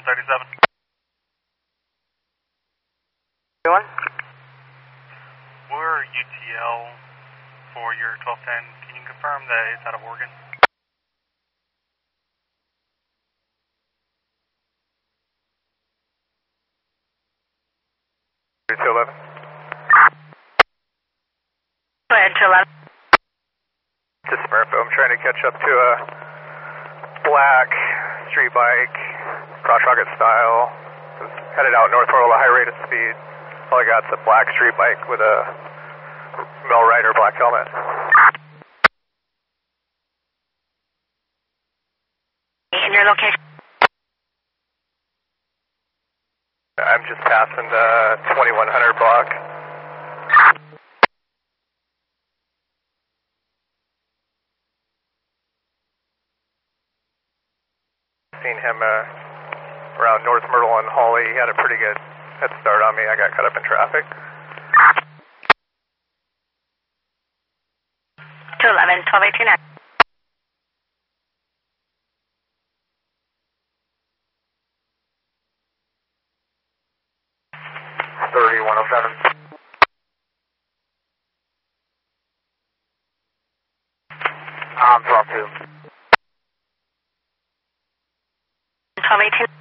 37. Everyone? We're UTL for your 1210. Can you confirm that it's out of Oregon? UTL 11. Go ahead, 211. Just Murphy. I'm trying to catch up to a black street bike, cross rocket style. It's headed out northward at a high rate of speed. All I got's a black street bike with a Mel Rider black helmet. In your location? I'm just passing the 2100 block. Seen him around North Myrtle and Hawley. He had a pretty good head start on me. I got caught up in traffic. 211, 1218. 3107. I'm 12-2. 1218.